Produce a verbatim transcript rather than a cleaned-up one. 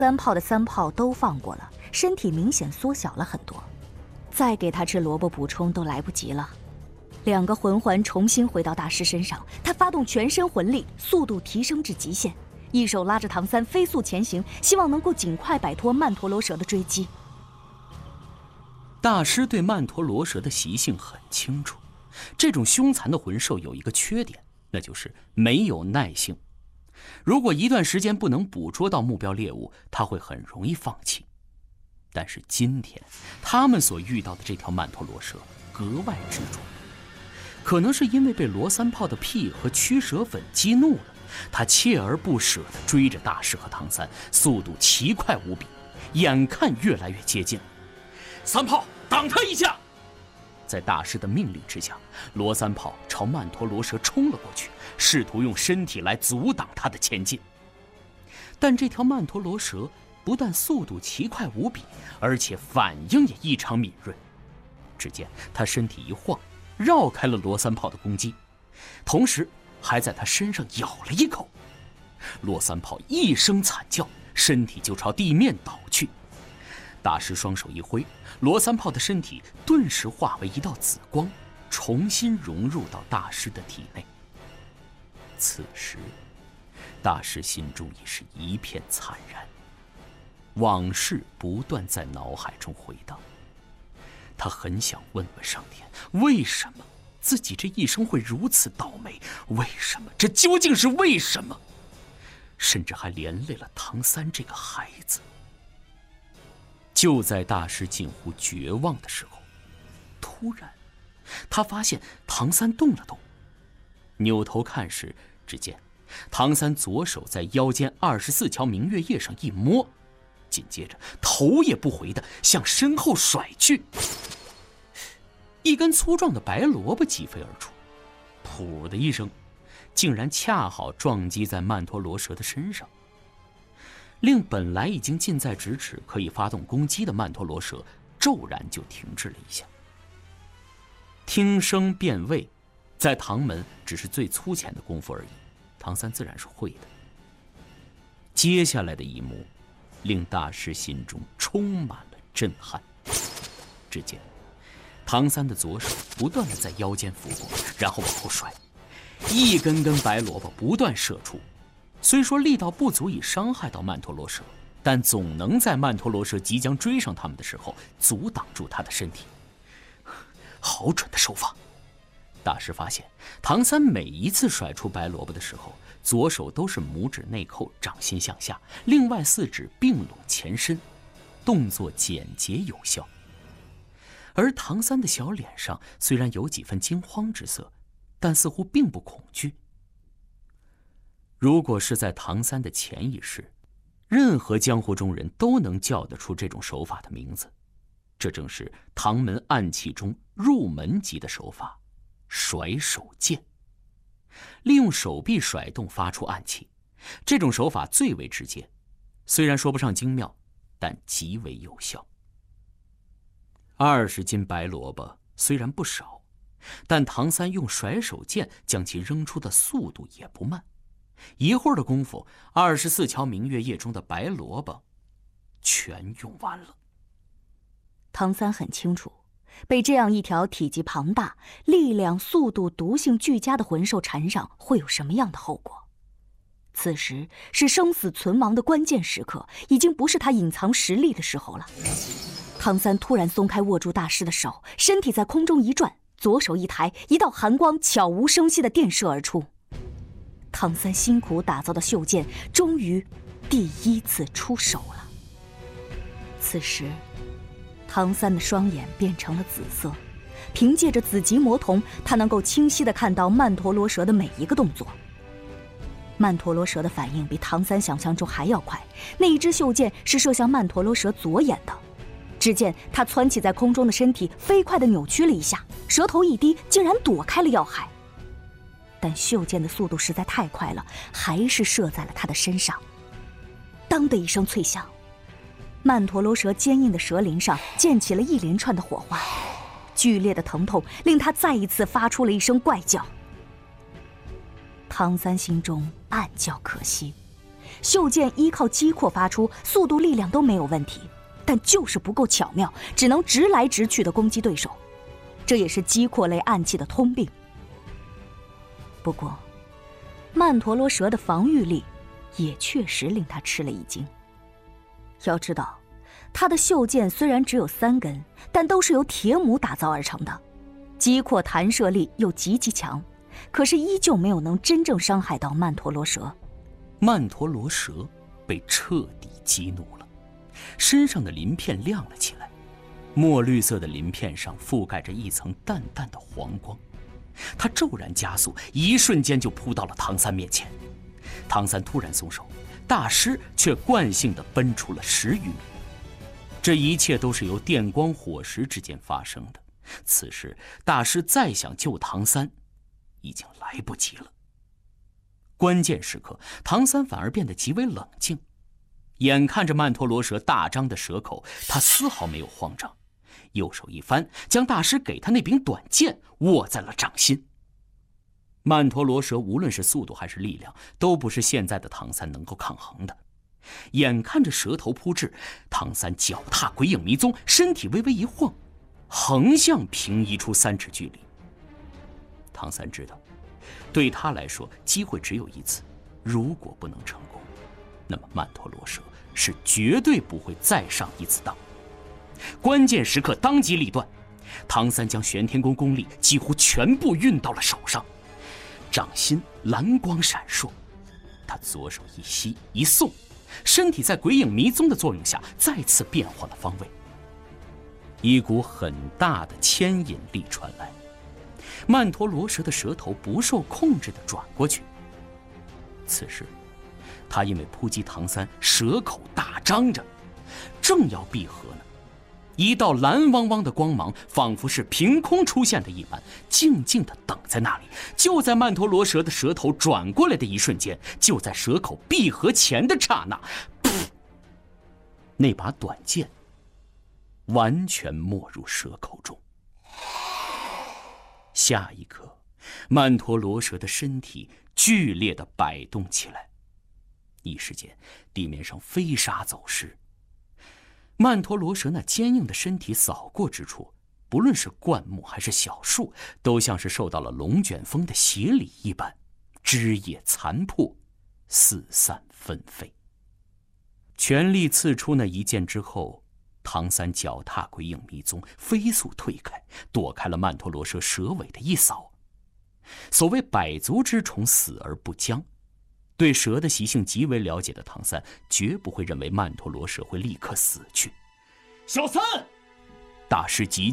三炮的三炮都放过了，身体明显缩小了很多，再给他吃萝卜补充都来不及了。两个魂环重新回到大师身上，他发动全身魂力，速度提升至极限，一手拉着唐三飞速前行，希望能够尽快摆脱曼陀罗蛇的追击。 大师对曼陀罗蛇的习性很清楚，这种凶残的魂兽有一个缺点，那就是没有耐性。如果一段时间不能捕捉到目标猎物，他会很容易放弃。但是今天他们所遇到的这条曼陀罗蛇格外执着，可能是因为被罗三炮的屁和驱蛇粉激怒了，他锲而不舍地追着大师和唐三，速度奇快无比，眼看越来越接近了。三炮，挡他一下！在大师的命令之下，罗三炮朝曼陀罗蛇冲了过去，试图用身体来阻挡他的前进。但这条曼陀罗蛇不但速度奇快无比，而且反应也异常敏锐。只见他身体一晃，绕开了罗三炮的攻击，同时还在他身上咬了一口。罗三炮一声惨叫，身体就朝地面倒去。大师双手一挥，罗三炮的身体顿时化为一道紫光，重新融入到大师的体内。此时大师心中已是一片惨然，往事不断在脑海中回荡。他很想问问上天，为什么自己这一生会如此倒霉？为什么？这究竟是为什么？甚至还连累了唐三这个孩子。就在大师近乎绝望的时候，突然他发现唐三动了动，扭头看时，只见唐三左手在腰间二十四桥明月夜上一摸，紧接着头也不回地向身后甩去，一根粗壮的白萝卜击飞而出，噗的一声，竟然恰好撞击在曼陀罗蛇的身上，令本来已经近在咫尺可以发动攻击的曼陀罗蛇骤然就停滞了一下。听声辨位，在唐门只是最粗浅的功夫而已，唐三自然是会的。接下来的一幕令大师心中充满了震撼。只见唐三的左手不断地在腰间拂过，然后往后甩，一根根白萝卜不断射出。虽说力道不足以伤害到曼陀罗蛇，但总能在曼陀罗蛇即将追上他们的时候阻挡住他的身体。好准的手法！大师发现唐三每一次甩出白萝卜的时候，左手都是拇指内扣，掌心向下，另外四指并拢前伸，动作简洁有效。而唐三的小脸上虽然有几分惊慌之色，但似乎并不恐惧。如果是在唐三的潜意识，任何江湖中人都能叫得出这种手法的名字，这正是唐门暗器中入门级的手法——甩手剑。利用手臂甩动发出暗器，这种手法最为直接，虽然说不上精妙，但极为有效。二十斤白萝卜虽然不少，但唐三用甩手剑将其扔出的速度也不慢。一会儿的功夫，二十四桥明月夜中的白萝卜全用完了。 唐三很清楚，被这样一条体积庞大、力量、速度、毒性俱佳的魂兽缠上会有什么样的后果。此时是生死存亡的关键时刻，已经不是他隐藏实力的时候了。唐三突然松开握住大师的手，身体在空中一转，左手一抬，一道寒光悄无声息地电射而出。唐三辛苦打造的袖剑终于第一次出手了。此时唐三的双眼变成了紫色，凭借着紫极魔瞳，他能够清晰地看到曼陀罗蛇的每一个动作。曼陀罗蛇的反应比唐三想象中还要快，那一支袖剑是射向曼陀罗蛇左眼的。只见他蹿起在空中的身体飞快地扭曲了一下，舌头一低，竟然躲开了要害。但袖剑的速度实在太快了，还是射在了他的身上。当的一声脆响，曼陀罗蛇坚硬的蛇鳞上溅起了一连串的火花，剧烈的疼痛令他再一次发出了一声怪叫。唐三心中暗叫可惜， 袖剑依靠击扩发出，速度力量都没有问题，但就是不够巧妙，只能直来直去地攻击对手。这也是击扩类暗器的通病。不过，曼陀罗蛇的防御力也确实令他吃了一惊。要知道，他的袖剑虽然只有三根，但都是由铁母打造而成的，击扩弹射力又极其强，可是依旧没有能真正伤害到曼陀罗蛇。 曼陀罗蛇被彻底激怒了，身上的鳞片亮了起来，墨绿色的鳞片上覆盖着一层淡淡的黄光。他骤然加速，一瞬间就扑到了唐三面前。唐三突然松手，大师却惯性地奔出了十余米。这一切都是由电光火石之间发生的。此时大师再想救唐三，已经来不及了。关键时刻，唐三反而变得极为冷静，眼看着曼陀罗蛇大张的蛇口，他丝毫没有慌张，右手一翻，将大师给他那柄短剑握在了掌心。曼陀罗蛇无论是速度还是力量，都不是现在的唐三能够抗衡的。眼看着蛇头扑至，唐三脚踏鬼影迷踪，身体微微一晃，横向平移出三尺距离。唐三知道，对他来说机会只有一次，如果不能成功，那么曼陀罗蛇是绝对不会再上一次当。关键时刻当机立断，唐三将玄天功功力几乎全部运到了手上，掌心蓝光闪烁，他左手一吸一送，身体在鬼影迷踪的作用下再次变换了方位。一股很大的牵引力传来，曼陀罗蛇的蛇头不受控制地转过去。此时他因为扑击唐三，蛇口大张着，正要闭合呢，一道蓝汪汪的光芒仿佛是凭空出现的一般，静静地等在那里。就在曼陀罗蛇的蛇头转过来的一瞬间，就在蛇口闭合前的刹那，噗，那把短剑完全没入蛇口中。下一刻，曼陀罗蛇的身体剧烈地摆动起来，一时间地面上飞沙走石。曼陀罗蛇那坚硬的身体扫过之处，不论是灌木还是小树，都像是受到了龙卷风的洗礼一般，枝叶残破，四散纷飞。全力刺出那一剑之后，唐三脚踏鬼影迷踪，飞速退开，躲开了曼陀罗蛇蛇尾的一扫。所谓百足之虫，死而不僵，对蛇的习性极为了解的唐三，绝不会认为曼陀罗蛇会立刻死去。 小三， 大师急